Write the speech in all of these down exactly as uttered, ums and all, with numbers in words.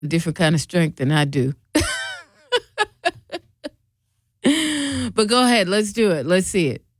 a different kind of strength than I do. But go ahead. Let's do it. Let's see it.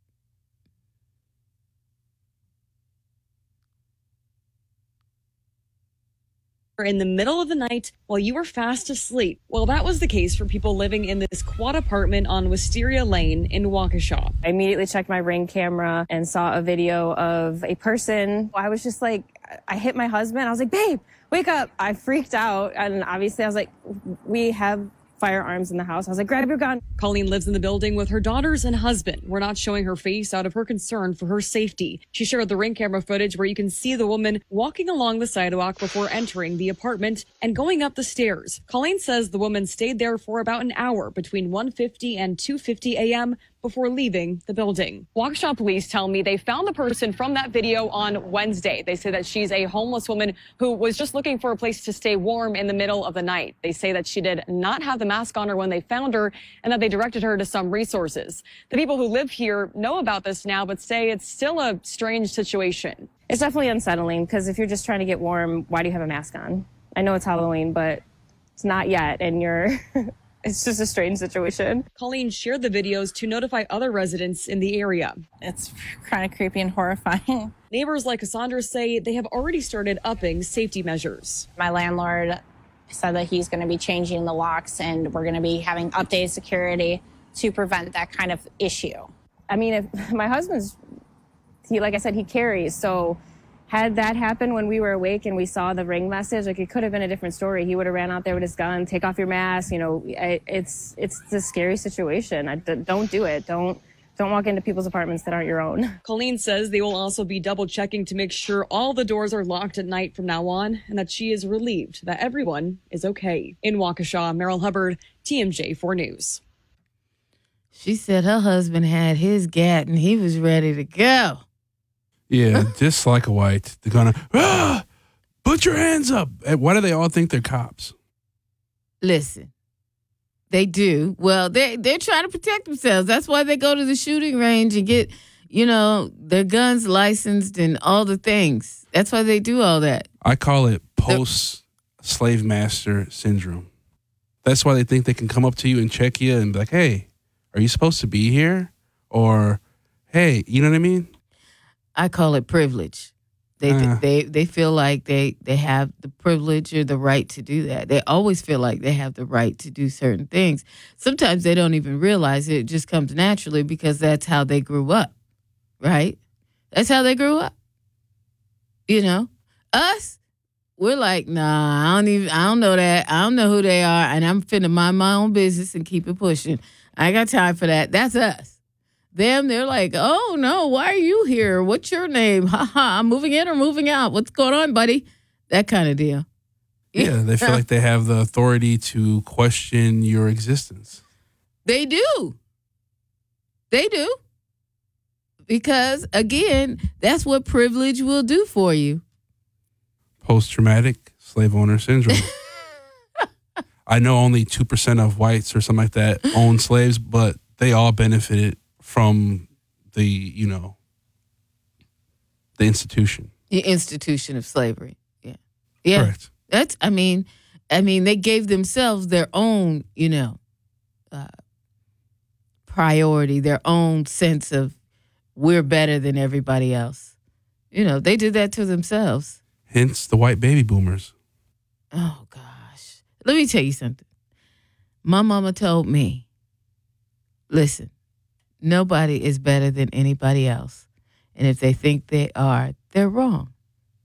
In the middle of the night while you were fast asleep. Well, that was the case for people living in this quad apartment on Wisteria Lane in Waukesha. I immediately checked my Ring camera and saw a video of a person. I was just like, I hit my husband. I was like, babe, wake up. I freaked out. And obviously I was like, we have firearms in the house. I was like, grab your gun. Colleen lives in the building with her daughters and husband. We're not showing her face out of her concern for her safety. She shared the Ring camera footage where you can see the woman walking along the sidewalk before entering the apartment and going up the stairs. Colleen says the woman stayed there for about an hour between one fifty and two fifty a.m. before leaving the building. Waukesha police tell me they found the person from that video on Wednesday. They say that she's a homeless woman who was just looking for a place to stay warm in the middle of the night. They say that she did not have the mask on her when they found her and that they directed her to some resources. The people who live here know about this now, but say it's still a strange situation. It's definitely unsettling because if you're just trying to get warm, why do you have a mask on? I know it's Halloween, but it's not yet, and you're... It's just a strange situation. Colleen shared the videos to notify other residents in the area. It's kind of creepy and horrifying. Neighbors like Cassandra say they have already started upping safety measures. My landlord said that he's going to be changing the locks and we're going to be having updated security to prevent that kind of issue. I mean, if my husband's, he, like I said, he carries, so had that happened when we were awake and we saw the Ring message, like it could have been a different story. He would have ran out there with his gun, take off your mask. You know, it's it's a scary situation. I, don't do it. Don't don't walk into people's apartments that aren't your own. Colleen says they will also be double checking to make sure all the doors are locked at night from now on, and that she is relieved that everyone is okay. In Waukesha, Meryl Hubbard, T M J four News. She said her husband had his gat and he was ready to go. Yeah, just like a white. They're going to, ah, put your hands up. Why do they all think they're cops? Listen, they do. Well, they, they're trying to protect themselves. That's why they go to the shooting range and get, you know, their guns licensed and all the things. That's why they do all that. I call it post-slave master syndrome. That's why they think they can come up to you and check you and be like, hey, are you supposed to be here? Or, hey, you know what I mean? I call it privilege. They uh. they they feel like they, they have the privilege or the right to do that. They always feel like they have the right to do certain things. Sometimes they don't even realize it. It just comes naturally because that's how they grew up, right? That's how they grew up. You know, us, we're like, nah, I don't even, I don't know that. I don't know who they are, and I'm finna mind my own business and keep it pushing. I ain't got time for that. That's us. Them, they're like, oh, no, why are you here? What's your name? Ha ha, I'm moving in or moving out. What's going on, buddy? That kind of deal. Yeah, they feel like they have the authority to question your existence. They do. They do. Because, again, that's what privilege will do for you. Post-traumatic slave owner syndrome. I know only two percent of whites or something like that own slaves, but they all benefited from the, you know, the institution. The institution of slavery. Yeah. Yeah. Correct. That's, I mean, I mean, they gave themselves their own, you know, uh, priority, their own sense of we're better than everybody else. You know, they did that to themselves. Hence the white baby boomers. Oh, gosh. Let me tell you something. My mama told me, listen, nobody is better than anybody else. And if they think they are, they're wrong.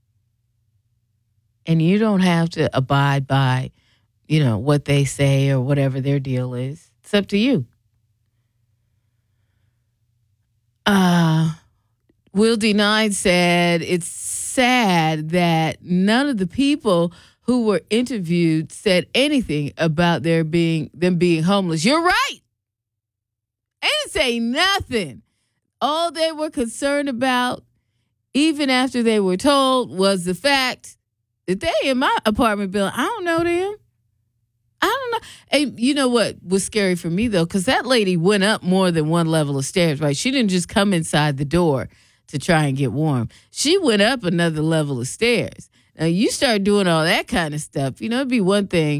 And you don't have to abide by, you know, what they say or whatever their deal is. It's up to you. Uh, Will Denied said it's sad that none of the people who were interviewed said anything about their being them being homeless. You're right. They didn't say nothing. All they were concerned about, even after they were told, was the fact that they in my apartment building. I don't know them. I don't know. Hey, you know what was scary for me, though? Because that lady went up more than one level of stairs, right? She didn't just come inside the door to try and get warm. She went up another level of stairs. Now you start doing all that kind of stuff. You know, it'd be one thing